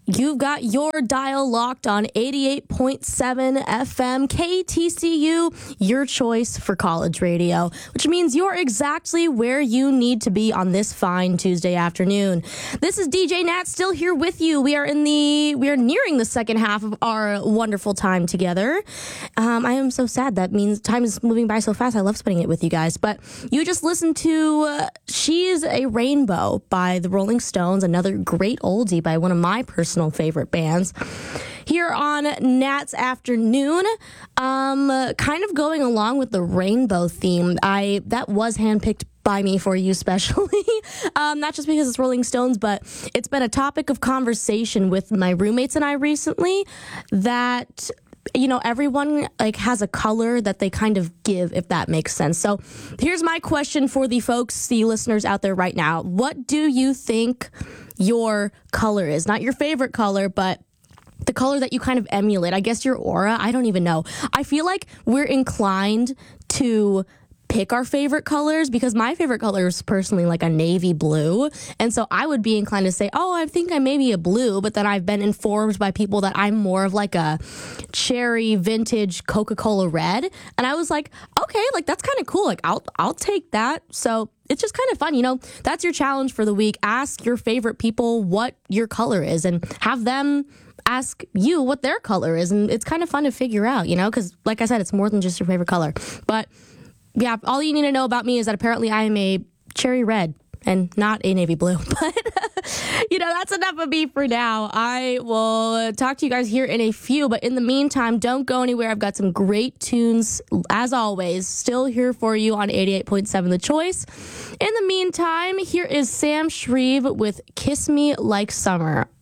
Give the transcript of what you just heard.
You've got your dial locked on 88.7 FM KTCU, your choice for college radio, which means you're exactly where you need to be on this fine Tuesday afternoon. This is DJ Nat still here with you. We are nearing the second half of our wonderful time together. I am so sad. That means time is moving by so fast. I love spending it with you guys. But you just listened to She's a Rainbow by the Rolling Stones, another great oldie by one of my personal favorite bands here on Nat's Afternoon. Kind of going along with the rainbow theme, that was handpicked by me for you specially. Not just because it's Rolling Stones, but it's been a topic of conversation with my roommates and I recently that, you know, everyone has a color that they kind of give, if that makes sense. So here's my question for the folks, the listeners out there right now. What do you think your color is? Not your favorite color, but the color that you kind of emulate. I guess your aura. I don't even know. I feel like we're inclined to pick our favorite colors because my favorite color is personally like a navy blue. And so I would be inclined to say, oh, I think I may be a blue, but then I've been informed by people that I'm more of like a cherry vintage Coca-Cola red. And I was like, okay, that's kind of cool. I'll take that. So it's just kind of fun. You know, that's your challenge for the week. Ask your favorite people what your color is and have them ask you what their color is. And it's kind of fun to figure out, you know, because like I said, it's more than just your favorite color. But yeah, all you need to know about me is that apparently I am a cherry red and not a navy blue. But, you know, that's enough of me for now. I will talk to you guys here in a few. But in the meantime, don't go anywhere. I've got some great tunes, as always, still here for you on 88.7 The Choice. In the meantime, here is Sam Shreve with Kiss Me Like Summer